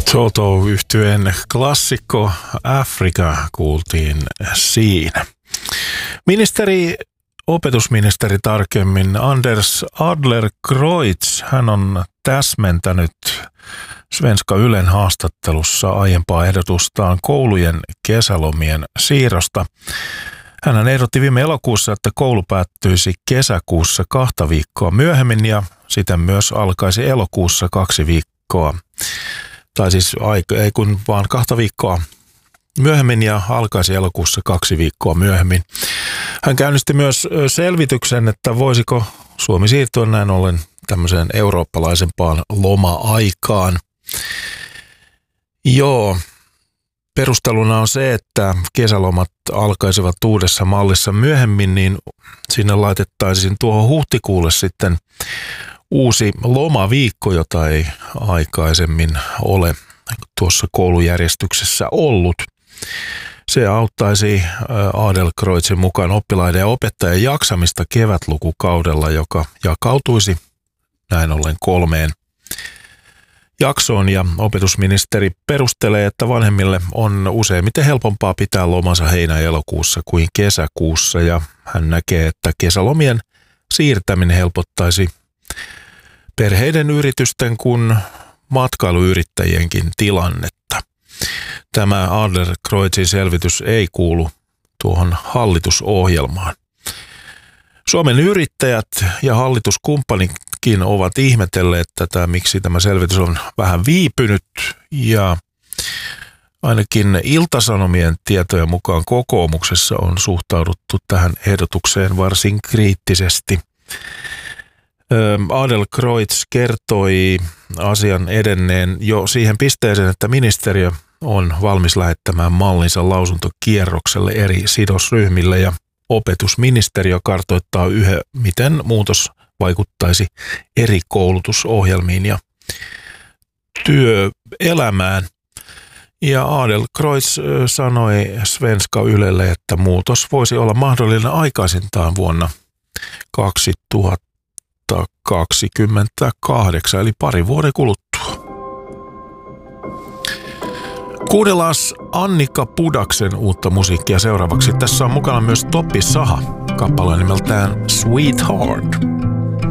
Toto-yhtyeen klassikko Africa kuultiin siinä. Opetusministeri tarkemmin Anders Adlercreutz, hän on täsmentänyt Svenska Ylen haastattelussa aiempaa ehdotustaan koulujen kesälomien siirrosta. Hän ehdotti viime elokuussa, että koulu päättyisi kesäkuussa 2 viikkoa myöhemmin ja siten myös alkaisi elokuussa 2 viikkoa. Tai siis ei kun vaan 2 viikkoa myöhemmin ja alkaisi elokuussa 2 viikkoa myöhemmin. Hän käynnisti myös selvityksen, että voisiko Suomi siirtyä näin ollen tämmöiseen eurooppalaisempaan loma-aikaan. Joo, perusteluna on se, että kesälomat alkaisivat uudessa mallissa myöhemmin, niin sinne laitettaisiin tuohon huhtikuulle sitten uusi lomaviikko, jota ei aikaisemmin ole tuossa koulujärjestyksessä ollut. Se auttaisi Adlercreutzin mukaan oppilaiden ja opettajien jaksamista kevätlukukaudella, joka jakautuisi näin ollen 3 jaksoon. Ja opetusministeri perustelee, että vanhemmille on useimmiten helpompaa pitää lomansa heinä- ja elokuussa kuin kesäkuussa. Ja hän näkee, että kesälomien siirtäminen helpottaisi perheiden, yritysten kuin matkailuyrittäjienkin tilannetta. Tämä Adlercreutzin selvitys ei kuulu tuohon hallitusohjelmaan. Suomen yrittäjät ja hallituskumppanikin ovat ihmetelleet tätä, miksi tämä selvitys on vähän viipynyt, ja ainakin Ilta-Sanomien tietojen mukaan kokoomuksessa on suhtauduttu tähän ehdotukseen varsin kriittisesti. Adlercreutz kertoi asian edenneen jo siihen pisteeseen, että ministeriö on valmis lähettämään mallinsa lausuntokierrokselle eri sidosryhmille ja opetusministeriö kartoittaa miten muutos vaikuttaisi eri koulutusohjelmiin ja työelämään. Ja Adlercreutz sanoi Svenska Ylelle, että muutos voisi olla mahdollinen aikaisintaan vuonna 2028, eli 2 vuoden kuluttua. Kuunnellaan Annika Pudaksen uutta musiikkia seuraavaksi. Tässä on mukana myös Topi Saha, kappale nimeltään Sweetheart.